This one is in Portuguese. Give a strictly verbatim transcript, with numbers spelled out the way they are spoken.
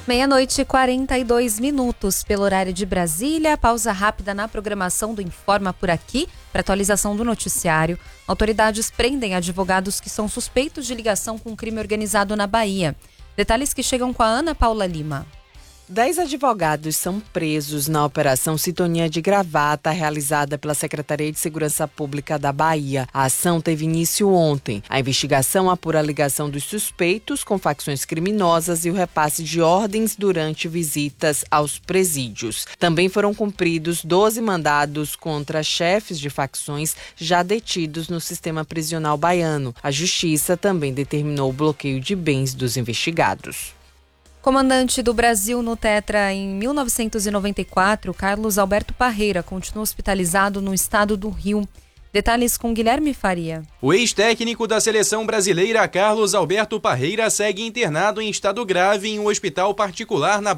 Meia-noite e quarenta e dois minutos pelo horário de Brasília. Pausa rápida na programação do Informa por Aqui. Para atualização do noticiário, autoridades prendem advogados que são suspeitos de ligação com crime organizado na Bahia. Detalhes que chegam com a Ana Paula Lima. Dez advogados são presos na Operação Sintonia de Gravata, realizada pela Secretaria de Segurança Pública da Bahia. A ação teve início ontem. A investigação apura a ligação dos suspeitos com facções criminosas e o repasse de ordens durante visitas aos presídios. Também foram cumpridos doze mandados contra chefes de facções já detidos no sistema prisional baiano. A Justiça também determinou o bloqueio de bens dos investigados. Comandante do Brasil no Tetra em mil novecentos e noventa e quatro, Carlos Alberto Parreira continua hospitalizado no estado do Rio. Detalhes com Guilherme Faria. O ex-técnico da seleção brasileira, Carlos Alberto Parreira, segue internado em estado grave em um hospital particular na